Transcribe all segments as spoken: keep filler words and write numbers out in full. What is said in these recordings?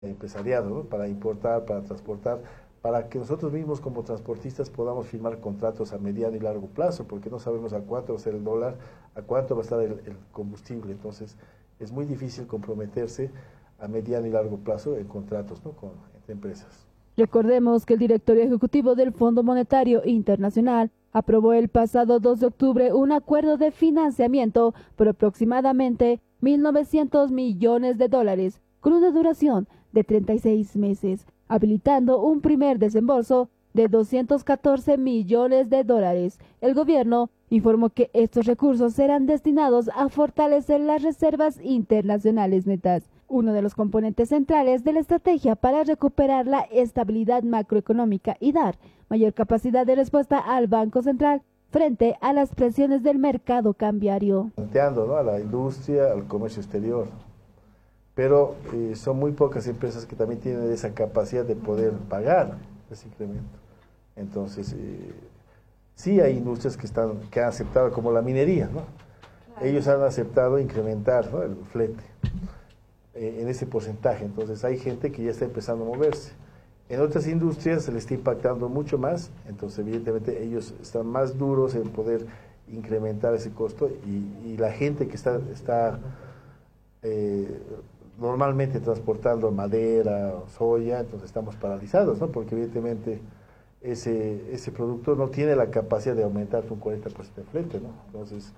empresariado, ¿no? Para importar, para transportar, para que nosotros mismos como transportistas podamos firmar contratos a mediano y largo plazo, porque no sabemos a cuánto va a ser el dólar, a cuánto va a estar el, el combustible. Entonces, es muy difícil comprometerse a mediano y largo plazo en contratos, ¿no? Con entre empresas. Recordemos que el directorio ejecutivo del Fondo Monetario Internacional aprobó el pasado dos de octubre un acuerdo de financiamiento por aproximadamente mil novecientos millones de dólares, con una duración de treinta y seis meses, habilitando un primer desembolso de doscientos catorce millones de dólares. El gobierno informó que estos recursos serán destinados a fortalecer las reservas internacionales netas, uno de los componentes centrales de la estrategia para recuperar la estabilidad macroeconómica y dar mayor capacidad de respuesta al Banco Central frente a las presiones del mercado cambiario. Planteando, ¿no?, a la industria, al comercio exterior, pero eh, son muy pocas empresas que también tienen esa capacidad de poder pagar ese incremento. Entonces, eh, sí hay industrias que, están, que han aceptado, como la minería, ¿no? Claro. Ellos han aceptado incrementar, ¿no?, el flete eh, en ese porcentaje. Entonces hay gente que ya está empezando a moverse. En otras industrias se les está impactando mucho más, entonces evidentemente ellos están más duros en poder incrementar ese costo, y, y la gente que está, está eh, normalmente transportando madera, soya, entonces estamos paralizados, ¿no? Porque evidentemente ese, ese producto no tiene la capacidad de aumentar un cuarenta por ciento de flete, ¿no? Entonces,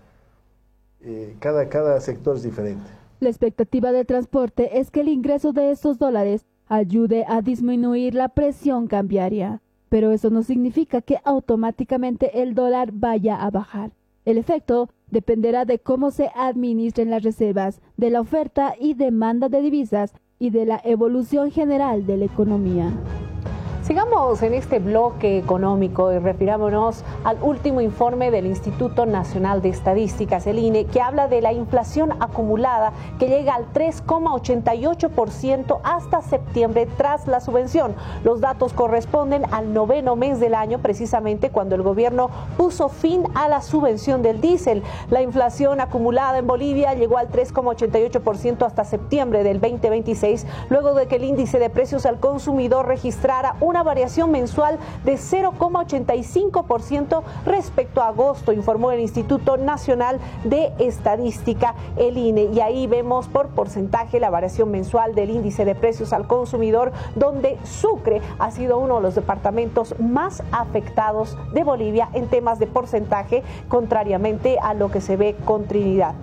eh, cada, cada sector es diferente. La expectativa del transporte es que el ingreso de estos dólares ayude a disminuir la presión cambiaria, pero eso no significa que automáticamente el dólar vaya a bajar. El efecto dependerá de cómo se administren las reservas, de la oferta y demanda de divisas y de la evolución general de la economía. Sigamos en este bloque económico y refirámonos al último informe del Instituto Nacional de Estadísticas, el I N E, que habla de la inflación acumulada que llega al tres coma ochenta y ocho por ciento hasta septiembre tras la subvención. Los datos corresponden al noveno mes del año, precisamente cuando el gobierno puso fin a la subvención del diésel. La inflación acumulada en Bolivia llegó al tres coma ochenta y ocho por ciento hasta septiembre del veinte veintiséis, luego de que el índice de precios al consumidor registrara un una variación mensual de cero coma ochenta y cinco por ciento respecto a agosto, informó el Instituto Nacional de Estadística, el I N E. Y ahí vemos por porcentaje la variación mensual del índice de precios al consumidor, donde Sucre ha sido uno de los departamentos más afectados de Bolivia en temas de porcentaje, contrariamente a lo que se ve con Trinidad.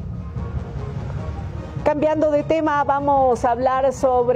Cambiando de tema, vamos a hablar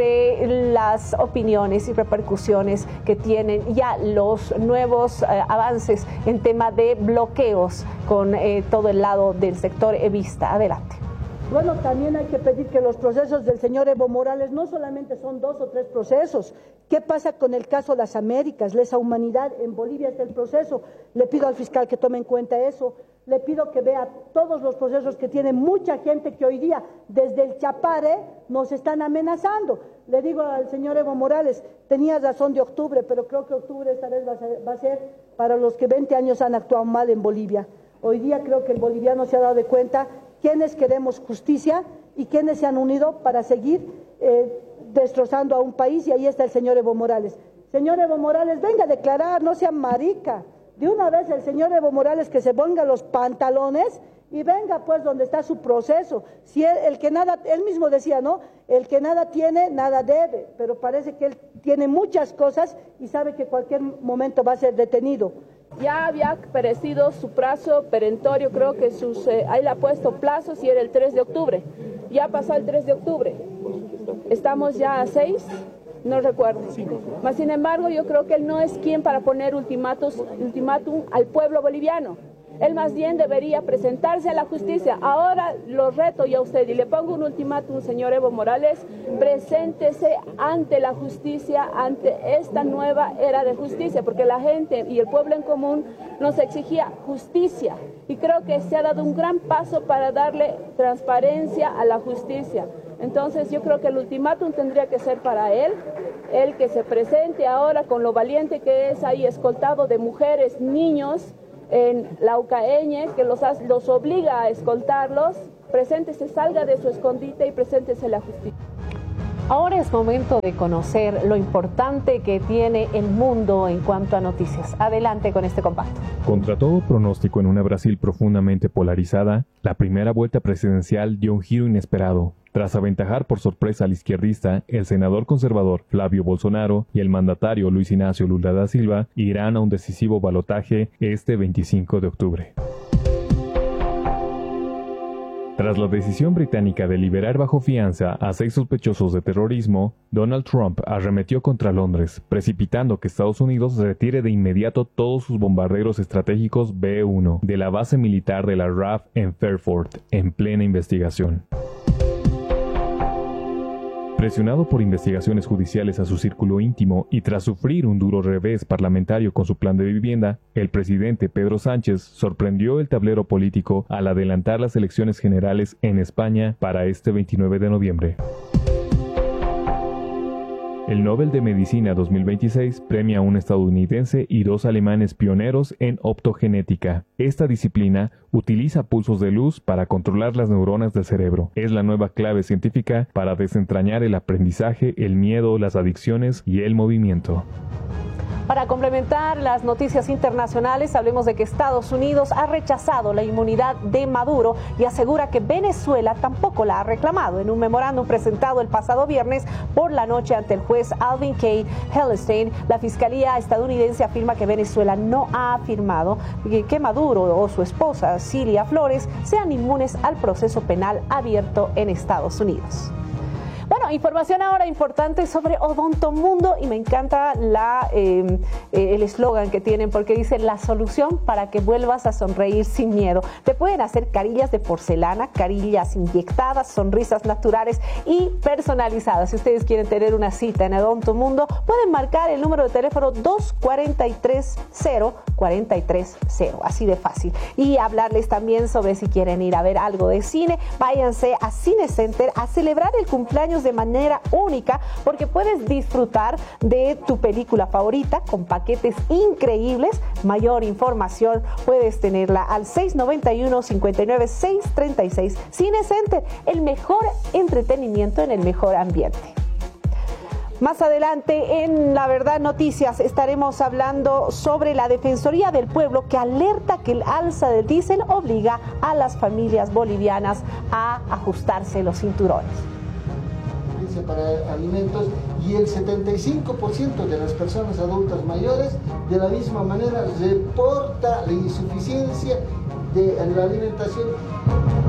sobre las opiniones y repercusiones que tienen ya los nuevos eh, avances en tema de bloqueos con eh, todo el lado del sector evista. Adelante. Bueno, también hay que pedir que los procesos del señor Evo Morales no solamente son dos o tres procesos. ¿Qué pasa con el caso de las Américas, lesa humanidad? En Bolivia está el proceso. Le pido al fiscal que tome en cuenta eso. Le pido que vea todos los procesos que tiene mucha gente que hoy día, desde el Chapare, nos están amenazando. Le digo al señor Evo Morales, tenía razón de octubre, pero creo que octubre esta vez va a ser, va a ser para los que veinte años han actuado mal en Bolivia. Hoy día creo que el boliviano se ha dado de cuenta quiénes queremos justicia y quiénes se han unido para seguir eh, destrozando a un país, y ahí está el señor Evo Morales. Señor Evo Morales, venga a declarar, no sea marica. De una vez el señor Evo Morales que se ponga los pantalones y venga pues donde está su proceso. Si él, el que nada, él mismo decía, ¿no? El que nada tiene, nada debe, pero parece que él tiene muchas cosas y sabe que cualquier momento va a ser detenido. Ya había perecido su plazo perentorio, creo que sus, eh, ahí le ha puesto plazos y era el tres de octubre. Ya pasó el tres de octubre. Estamos ya a seis. No recuerdo. Mas, sin embargo, yo creo que él no es quien para poner ultimátum, ultimátum al pueblo boliviano. Él más bien debería presentarse a la justicia. Ahora lo reto yo a usted y le pongo un ultimátum, señor Evo Morales, preséntese ante la justicia, ante esta nueva era de justicia, porque la gente y el pueblo en común nos exigía justicia. Y creo que se ha dado un gran paso para darle transparencia a la justicia. Entonces yo creo que el ultimátum tendría que ser para él, él que se presente ahora con lo valiente que es ahí, escoltado de mujeres, niños en la Ucaeñe, que los, los obliga a escoltarlos. Preséntese, salga de su escondite y preséntese la justicia. Ahora es momento de conocer lo importante que tiene el mundo en cuanto a noticias. Adelante con este compacto. Contra todo pronóstico en una Brasil profundamente polarizada, la primera vuelta presidencial dio un giro inesperado. Tras aventajar por sorpresa al izquierdista, el senador conservador Flávio Bolsonaro y el mandatario Luis Inácio Lula da Silva irán a un decisivo balotaje este veinticinco de octubre. Tras la decisión británica de liberar bajo fianza a seis sospechosos de terrorismo, Donald Trump arremetió contra Londres, precipitando que Estados Unidos retire de inmediato todos sus bombarderos estratégicos B uno de la base militar de la R A F en Fairford, en plena investigación. Presionado por investigaciones judiciales a su círculo íntimo y tras sufrir un duro revés parlamentario con su plan de vivienda, el presidente Pedro Sánchez sorprendió el tablero político al adelantar las elecciones generales en España para este veintinueve de noviembre. El Nobel de Medicina dos mil veintiséis premia a un estadounidense y dos alemanes pioneros en optogenética. Esta disciplina utiliza pulsos de luz para controlar las neuronas del cerebro. Es la nueva clave científica para desentrañar el aprendizaje, el miedo, las adicciones y el movimiento. Para complementar las noticias internacionales, hablemos de que Estados Unidos ha rechazado la inmunidad de Maduro y asegura que Venezuela tampoco la ha reclamado. En un memorándum presentado el pasado viernes por la noche ante el juez Alvin K. Hellerstein, la Fiscalía estadounidense afirma que Venezuela no ha afirmado que Maduro o su esposa Cilia Flores sean inmunes al proceso penal abierto en Estados Unidos. Bueno, información ahora importante sobre Odontomundo y me encanta la eh, eh, el eslogan que tienen porque dice la solución para que vuelvas a sonreír sin miedo. Te pueden hacer carillas de porcelana, carillas inyectadas, sonrisas naturales y personalizadas. Si ustedes quieren tener una cita en Odontomundo, pueden marcar el número de teléfono dos cuatro tres cero cuatro tres cero, así de fácil. Y hablarles también sobre si quieren ir a ver algo de cine, váyanse a Cine Center a celebrar el cumpleaños de manera única porque puedes disfrutar de tu película favorita con paquetes increíbles. Mayor información puedes tenerla al seis noventa y uno, cincuenta y nueve, seiscientos treinta y seis. Cine Center, el mejor entretenimiento en el mejor ambiente. Más adelante en La Verdad Noticias estaremos hablando sobre la Defensoría del Pueblo que alerta que el alza del diésel obliga a las familias bolivianas a ajustarse los cinturones. Para alimentos y el setenta y cinco por ciento de las personas adultas mayores de la misma manera reporta la insuficiencia de la alimentación